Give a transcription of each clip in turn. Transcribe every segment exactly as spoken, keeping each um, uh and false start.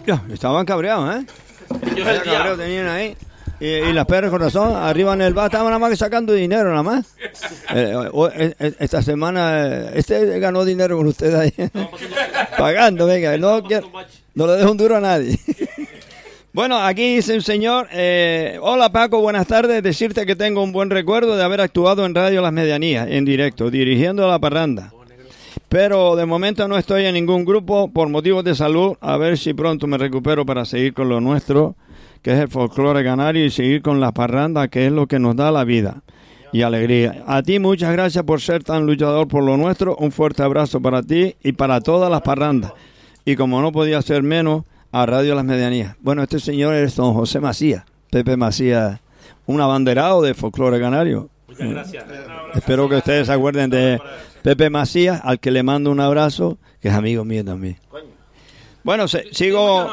Ya, estaban cabreados, ¿eh? Yo el cabreo tenían ahí. Y, y las perras con razón, arriba en el bar estaban nada más que sacando dinero, nada más. Eh, o, eh, esta semana, este ganó dinero con ustedes ahí. Pagando, venga, no, no le dejo un duro a nadie. Bueno, aquí dice un señor, eh, hola Paco, buenas tardes, decirte que tengo un buen recuerdo de haber actuado en Radio Las Medianías, en directo, dirigiendo la parranda. Pero de momento no estoy en ningún grupo por motivos de salud, a ver si pronto me recupero para seguir con lo nuestro, que es el folclore canario, y seguir con la parranda, que es lo que nos da la vida y alegría. A ti muchas gracias por ser tan luchador por lo nuestro, un fuerte abrazo para ti y para todas las parrandas. Y como no podía ser menos, a Radio Las Medianías. Bueno, este señor es don José Macías, Pepe Macías, un abanderado de folclore canario. Muchas gracias. Espero que ustedes se acuerden de Pepe Macías, al que le mando un abrazo, que es amigo mío también. Bueno, se, sigo...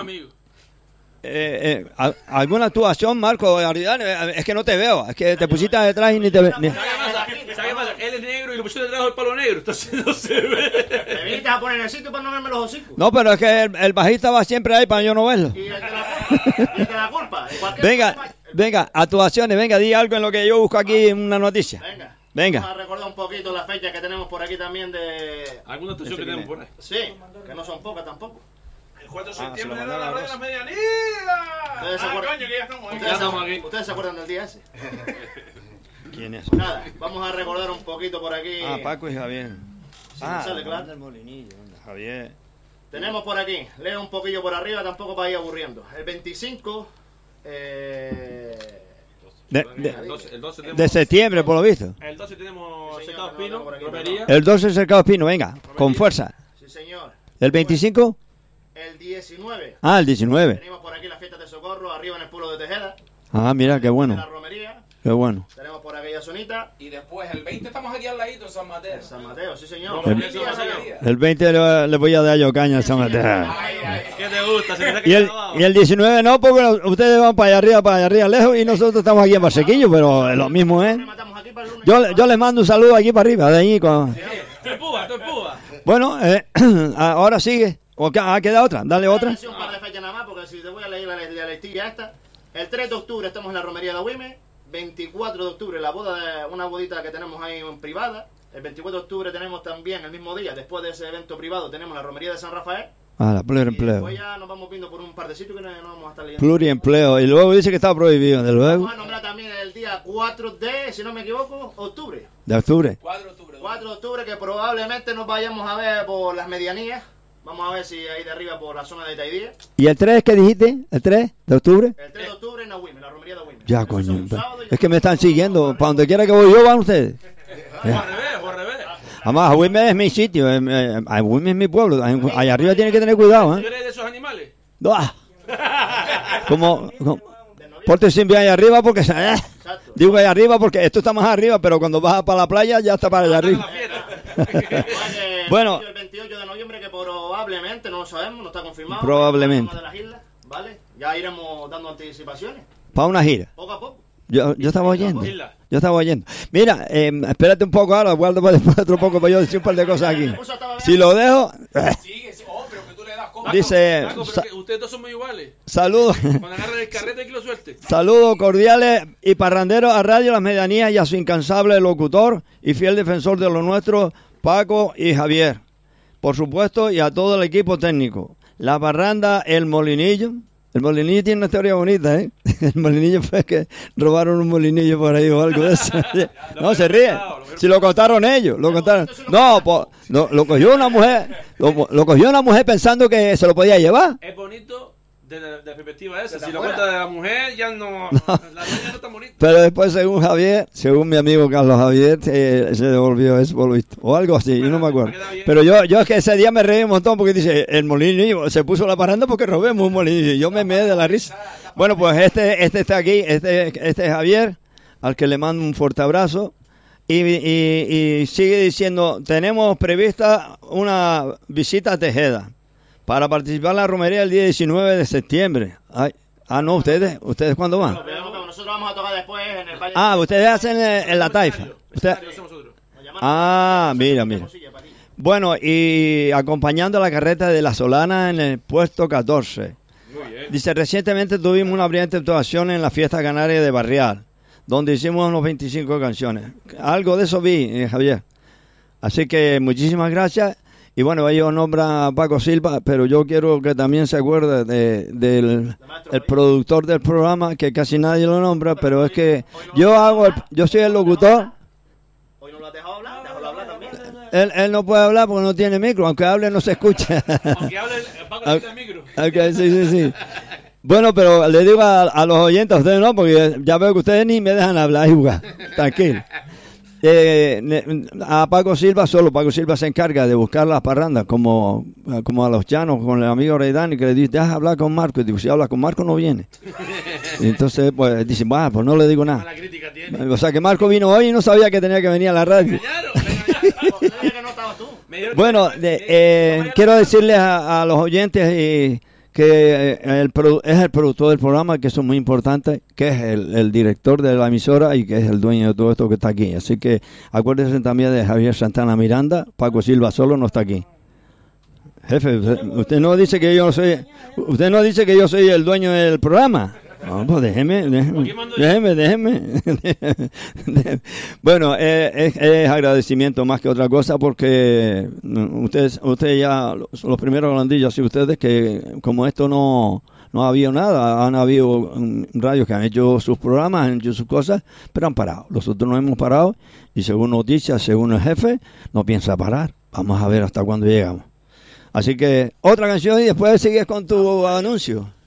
Eh, eh, ¿Alguna actuación, Marco? Es que no te veo, es que te pusiste detrás y ni te veo. ¿Sabes qué pasa? Él es negro y lo pusiste detrás del palo negro, entonces no se ve. ¿Me viniste a poner en el sitio para no verme los hocicos? No, pero es que el, el bajista va siempre ahí para yo no verlo. ¿Y el de la culpa? ¿Y el de la culpa? Venga, venga, actuaciones, venga, di algo en lo que yo busco aquí una noticia. Venga. Venga. Vamos a recordar un poquito las fechas que tenemos por aquí también de... ¿Alguna actuación que tenemos por ahí? Sí, que no son pocas tampoco. El cuatro de Ah, septiembre se de lo la mandaron Radio a Las Medianías. ¿Ustedes se Ah, acuerdan? coño, que ya estamos aquí. ¿Ustedes, Ya estamos se, aquí. ¿Ustedes se acuerdan del día ese? ¿Quién es? Nada, vamos a recordar un poquito por aquí. Ah, Paco y Javier. Si Ah, me sale claro. del Molinillo, Javier. Tenemos por aquí, leo un poquillo por arriba, tampoco para ir aburriendo. El veinticinco eh, De, de, El doce, el doce tenemos, de septiembre, por lo visto. El doce tenemos Sí, señor, Cercado que no Pino, tengo por aquí, romería. El doce es Cercado Espino, venga, con fuerza. sí señor. ¿El veinticinco? El diecinueve Ah, el diecinueve. tenemos por aquí las fiestas de socorro, arriba en el pueblo de Tejeda. Ah, mira, qué En la bueno, romería. qué bueno. Tenemos por aquella zonita. Y después, el veinte estamos aquí al ladito en San Mateo. San Mateo, sí señor. El- Sí, señor. El veinte le, le voy a dar yo caña a San Mateo. Ay, ay, ¿Qué te gusta? Se te Y el, y el diecinueve no, porque ustedes van para allá arriba, para allá arriba lejos, y nosotros estamos aquí en Barsequillo, pero es lo mismo, ¿eh? Rematamos aquí para el lunes. Yo, yo les mando un saludo aquí para arriba, de allí. Con... Estoy púa, estoy púa. Bueno, eh, ahora sigue. ¿O qué? Ah, queda otra, dale otra. Un par de fechas nada más, porque si te voy a leer la, la listilla esta. El tres de octubre estamos en la romería de Agüime. veinticuatro de octubre, la boda de una bodita que tenemos ahí en privada. El veinticuatro de octubre tenemos también, el mismo día, después de ese evento privado, tenemos la romería de San Rafael. Ah, la Y pluriempleo. después ya nos vamos viendo por un par de sitios que no, no vamos a estar leyendo. Pluriempleo. Y luego dice que está prohibido, de luego, Vamos a nombrar también el día cuatro de, si no me equivoco, octubre. de octubre. cuatro de octubre. cuatro de octubre, que probablemente nos vayamos a ver por las medianías. Vamos a ver si ahí de arriba por la zona de Taidía. ¿Y el tres qué dijiste? ¿El tres de octubre? El tres de octubre en Agüime, la romería de Agüime. Ya, Eso coño. un sábado y Es que me están siguiendo. Para donde quiera que voy yo, van ustedes. O al revés, o al revés. Además, Agüime es mi sitio. eh, eh, Agüime es mi pueblo. Allá arriba tiene que tener cuidado, ¿Tú ¿eh? eres de esos animales? No, ah. Como, como porte siempre allá arriba porque... eh, Exacto. digo allá arriba porque esto está más arriba, pero cuando vas para la playa ya está para allá arriba. Bueno. El veintiocho de noviembre, que probablemente, no lo sabemos, no está confirmado. Probablemente. De las islas, ¿vale? Ya iremos dando anticipaciones, Para una gira. poco a poco. Yo, yo estaba oyendo. Isla. Yo estaba oyendo. Mira, eh, espérate un poco ahora, guardo para después otro poco para yo decir un par de cosas aquí. Si lo dejo, eh, Sigue, sí. Oh, pero que tú le das como. dice, Paco, pero sa- que ustedes dos son muy iguales. saludos, Cuando agarran el carrete, aquí lo suelte. saludos cordiales y parranderos a Radio Las Medianías y a su incansable locutor y fiel defensor de lo nuestro, Paco y Javier. Por supuesto, y a todo el equipo técnico. La parranda El Molinillo. El Molinillo tiene una historia bonita, ¿eh? El Molinillo fue que robaron un molinillo por ahí o algo de eso. No, se ríe. Si lo contaron ellos, lo contaron. No, po- no, lo cogió una mujer, lo, lo cogió una mujer pensando que se lo podía llevar. Es bonito de la, de la perspectiva esa. Desde Si lo afuera. cuenta de la mujer, ya no. La dueña no está bonita. Pero después, según Javier, según mi amigo Carlos Javier, eh, se devolvió eso por lo visto. O algo así, yo no me acuerdo. Pero yo, yo es que ese día me reí un montón porque dice, el molinillo se puso la parranda porque robemos un molinillo. Yo me meé de la risa. Bueno, pues este, este está aquí, este, este es Javier, al que le mando un fuerte abrazo. Y, y, y sigue diciendo, tenemos prevista una visita a Tejeda para participar en la romería el día diecinueve de septiembre. Ay, ah, no, ustedes, ¿ustedes cuándo van? Nos veremos, pero nosotros vamos a tocar después en el Valle. Ah, ustedes hacen en, en la taifa. Usted- Eso somos nosotros. Nos llaman- Ah, mira, mira. Cosilla para ti. Bueno, y acompañando la carreta de la Solana en el puesto catorce. Dice, recientemente tuvimos una brillante actuación en la fiesta canaria de Barrial, donde hicimos unos veinticinco canciones. Algo de eso vi, eh, Javier. Así que muchísimas gracias. Y bueno, ellos nombran a Paco Silva, pero yo quiero que también se acuerde de, del el productor del programa, que casi nadie lo nombra, pero es que yo hago, el, yo soy el locutor. Hoy no lo has dejado hablar, déjalo hablar también. Él, él no puede hablar porque no tiene micro, aunque hable no se escucha. Aunque hable el Paco el micro. Okay, sí, sí, sí. Bueno, pero le digo a, a los oyentes, a ustedes no, porque ya veo que ustedes ni me dejan hablar y jugar. Tranquilo. Eh, a Paco Silva solo, Paco Silva se encarga de buscar las parrandas, como, como a los llanos, con el amigo Rey Dani, que le dice, deja hablar con Marco. Y digo, si habla con Marco no viene. Y entonces, pues, dicen, bueno, pues no le digo nada. O sea, que Marco vino hoy y no sabía que tenía que venir a la radio. Bueno, de, eh, quiero decirles a, a los oyentes y que el, es el productor del programa, que eso es muy importante, que es el, el director de la emisora y que es el dueño de todo esto que está aquí. Así que acuérdense también de Javier Santana Miranda. Paco Silva solo no está aquí. Jefe, usted, usted no dice que yo soy, usted no dice que yo soy el dueño del programa. No, pues déjeme, déjeme, déjeme, déjeme. Bueno, eh, es, es agradecimiento más que otra cosa, porque ustedes, ustedes ya, los, los primeros grandillos y ustedes, que como esto no, no ha habido nada, han habido um, radios que han hecho sus programas, han hecho sus cosas, pero han parado. Nosotros no hemos parado y según noticias, según el jefe, no piensa parar. Vamos a ver hasta cuándo llegamos. Así que otra canción y después sigues con tu anuncio.